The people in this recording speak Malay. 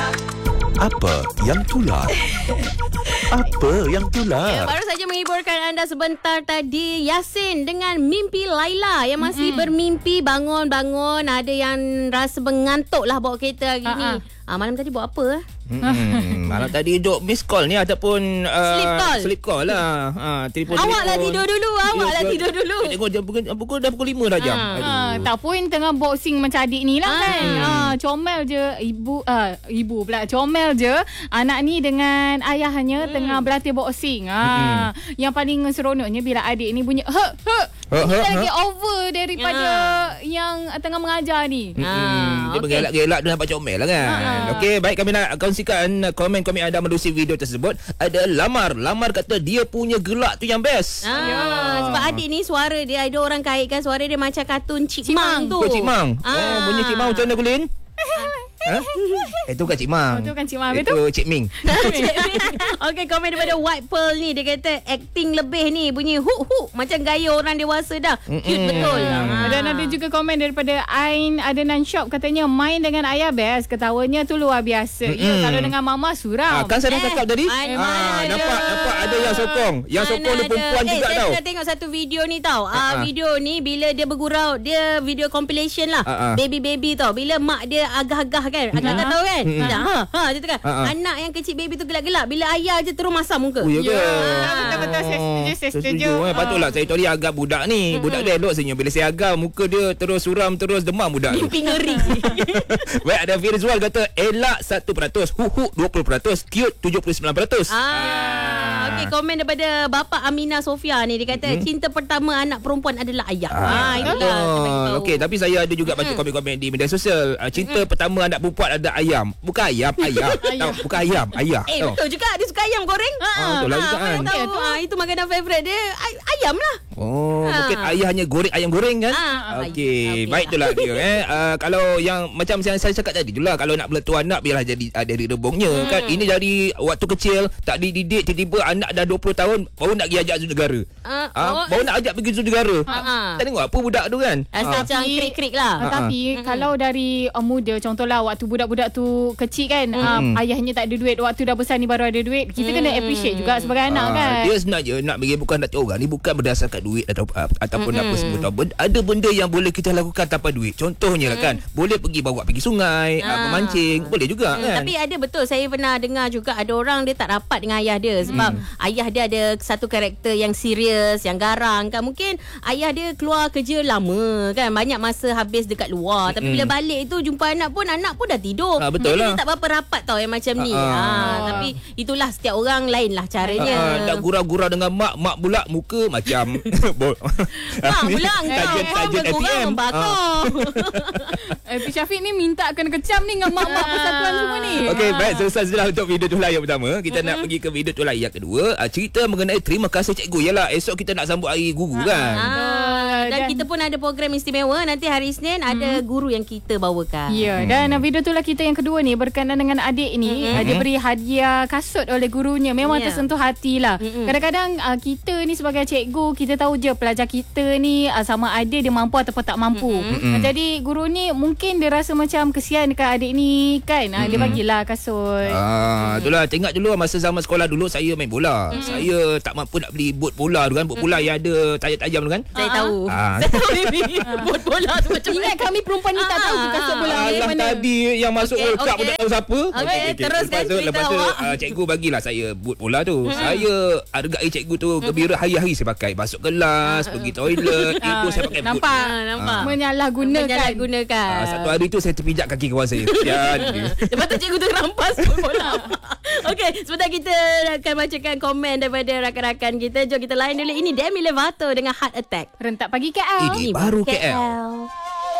Apa yang tular? Apa yang tular? Baru saja menghiburkan anda sebentar tadi Yasin dengan mimpi Laila yang masih bermimpi bangun-bangun. Ada yang rasa mengantuk lah bawa kereta hari ni. Malam tadi buat apa? Malam tadi duduk miss call ni ataupun sleep call lah. Awaklah tidur dulu. Tidur dulu. Tengok jam dah pukul 5 dah jam. Tak pun tengah boxing macam adik ni lah kan. Comel je ibu pula. Comel je anak ni dengan ayahnya tengah berlatih boxing. Yang paling seronoknya bila adik ni bunyi ini lagi over daripada yang tengah mengajar ni. Dia mengelak-gelak dia nampak comel lah kan. Okey, baik, kami nak kongsikan komen-komen anda melalui video tersebut. Ada Lamar kata dia punya gelak tu yang best. Sebab adik ni suara dia, ada orang kaitkan suara dia macam kartun Cik Mang tu. Cik Mang. Bunyi Cik Mang macam mana, Kulin? Itu bukan Cik Mang. Itu kan Cik Mang. Itu Cik Ming. Okey, komen daripada White Pearl ni. Dia kata acting lebih ni, bunyi huk macam gaya orang dewasa dah. Cute betul. Dan ada juga komen daripada Ain Adenan Shop. Katanya main dengan ayah best. Ketawanya tu luar biasa. Kalau dengan mama suram. Kan saya dah cakap tadi. Nampak ada yang sokong. Yang sokong dia perempuan juga tau. Saya pernah tengok satu video ni tau. Video ni bila dia bergurau, dia video compilation lah. Baby tau. Bila mak dia agah-agah kan, agak-agak tahu kan. Dia tekan anak yang kecil baby tu gelak-gelak, bila ayah je terus masam muka. Betul-betul saya setuju. Patutlah saya tadi agak budak ni. Budak dia elok senyum. Bila saya agak muka dia terus suram, terus demam budak tu. Mimpi ngeri. Baik, ada Firzwal kata elak 1%, huk 20%, cute 79%. Okey, komen daripada bapa Amina Sofia ni. Dia kata cinta pertama anak perempuan adalah ayah. Itulah. Okey, tapi saya ada juga baca komen-komen di media sosial. Cinta pertama anak perempuan ada ayam. Bukan ayam, ayah. Bukan ayam, ayah. Betul juga, dia suka ayam goreng. Betul lah juga kan. Itu makanan favourite dia, ayam lah. Mungkin ayahnya goreng ayam goreng kan. Okey, baik itulah dia. Kalau yang macam yang saya cakap tadi itulah, kalau nak beletu anak biarlah jadi dari rebungnya kan. Ini dari waktu kecil tak dididik, tiba-tiba anak dah 20 tahun baru nak pergi ajak zoo negara. Baru nak ajak pergi zoo negara. Tak tengok apa budak tu kan. Macam krik-krik lah. Tapi kalau dari muda, contohlah waktu budak-budak tu kecil kan, ayahnya tak ada duit, waktu dah besar ni baru ada duit, kita kena appreciate juga sebagai anak kan. Dia sebenarnya nak bagi bukan nak orang ni bukan berdasarkan duit ataupun apa semua tahu. Ada benda yang boleh kita lakukan tanpa duit. Contohnya kan, boleh pergi sungai, memancing, boleh juga kan. Tapi ada betul, saya pernah dengar juga ada orang dia tak rapat dengan ayah dia sebab ayah dia ada satu karakter yang serius, yang garang kan. Mungkin ayah dia keluar kerja lama kan, banyak masa habis dekat luar. Tapi bila balik tu jumpa anak pun dah tidur. Betul jadi lah. dia tak berapa rapat tau yang macam ni. Tapi itulah, setiap orang lain lah caranya. Tak gurau-gurau dengan mak pula muka macam mak pula tajen ATM. Syafiq ni minta kena kecam ni dengan mak-mak persatuan semua ni. Okey, baik, selesai sudah untuk video tu yang pertama. Kita nak pergi ke video tu yang kedua. Cerita mengenai terima kasih cikgu. Yalah, esok kita nak sambut hari guru kan. Dan kita pun ada program istimewa. Nanti hari Isnin ada guru yang kita bawakan. Ya, dan video tu lah kita yang kedua ni berkenaan dengan adik ni. Dia beri hadiah kasut oleh gurunya. Memang tersentuh hati lah. Kadang-kadang kita ni sebagai cikgu, kita tahu je pelajar kita ni sama ada dia mampu ataupun tak mampu. Jadi guru ni mungkin dia rasa macam kesian dekat adik ni kan. Dia bagilah kasut. Itulah, tengok dulu masa zaman sekolah dulu saya main bola. Saya tak mampu nak beli boot bola tu kan. Boot bola yang ada tajam-tajam tu kan. Saya tahu. Boot bola tu macam ingat kami perempuan ni tak tahu kasut bola mana. Tadi yang masuk World Cup pun tak tahu siapa. Teruskan Lepas tu cikgu bagilah saya boot bola tu. Saya hargai cikgu tu gembira, hari-hari saya pakai. Masuk kelas, pergi toilet, itu saya pakai boot. Nampak. Menyalahgunakan. Satu hari tu saya terpijak kaki kawan saya. Lepas tu cikgu tu rampas boot bola. Okey, sebentar kita akan bacakan komen daripada rakan-rakan kita. Jom kita lain dulu. Ini Demi Lovato dengan Heart Attack. Rentak pagi KL. Ini baru KL.